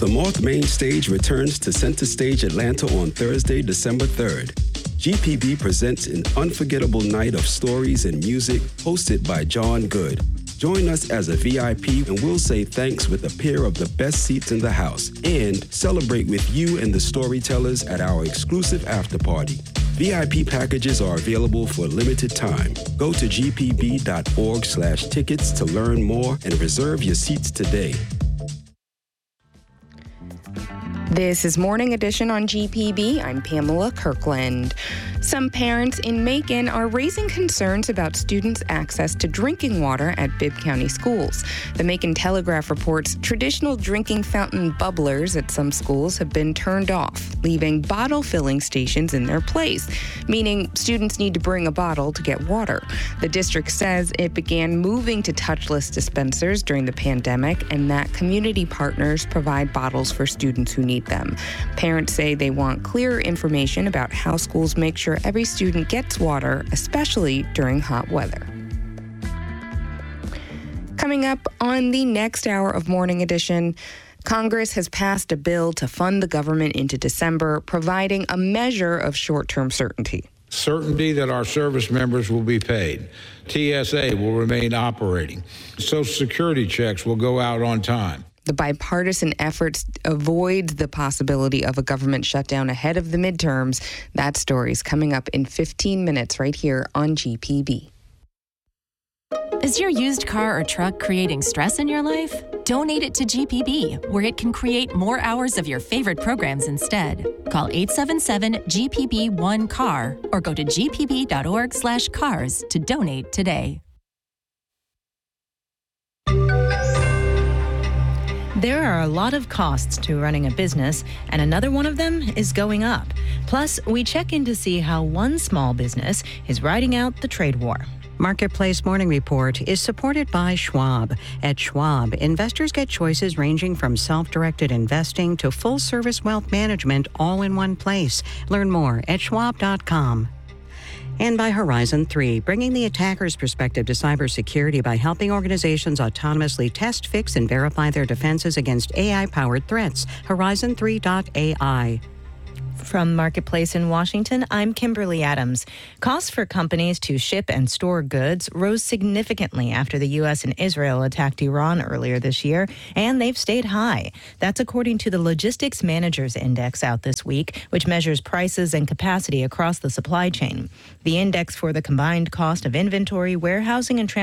The Moth Main Stage returns to Center Stage Atlanta on Thursday, December 3rd. GPB presents an unforgettable night of stories and music hosted by John Good. Join us as a VIP and we'll say thanks with a pair of the best seats in the house and celebrate with you and the storytellers at our exclusive after party. VIP packages are available for a limited time. Go to gpb.org/tickets to learn more and reserve your seats today. This is Morning Edition on GPB. I'm Pamela Kirkland. Some parents in Macon are raising concerns about students' access to drinking water at Bibb County schools. The Macon Telegraph reports traditional drinking fountain bubblers at some schools have been turned off, leaving bottle filling stations in their place, meaning students need to bring a bottle to get water. The district says it began moving to touchless dispensers during the pandemic and that community partners provide bottles for students who need them. Parents say they want clear information about how schools make sure every student gets water, especially during hot weather. Coming up on the next hour of Morning Edition, Congress has passed a bill to fund the government into December, providing a measure of short-term certainty. Certainty that our service members will be paid. TSA will remain operating. Social Security checks will go out on time. The bipartisan efforts avoid the possibility of a government shutdown ahead of the midterms. That story is coming up in 15 minutes right here on GPB. Is your used car or truck creating stress in your life? Donate it to GPB, where it can create more hours of your favorite programs instead. Call 877-GPB-1-CAR or go to gpb.org/cars to donate today. There are a lot of costs to running a business, and another one of them is going up. Plus, we check in to see how one small business is riding out the trade war. Marketplace Morning Report is supported by Schwab. At Schwab, investors get choices ranging from self-directed investing to full-service wealth management all in one place. Learn more at schwab.com. And by Horizon 3, bringing the attacker's perspective to cybersecurity by helping organizations autonomously test, fix, and verify their defenses against AI-powered threats. Horizon3.ai. From Marketplace in Washington, I'm Kimberly Adams. Costs for companies to ship and store goods rose significantly after the U.S. and Israel attacked Iran earlier this year, and they've stayed high. That's according to the Logistics Managers Index out this week, which measures prices and capacity across the supply chain. The index for the combined cost of inventory, warehousing, and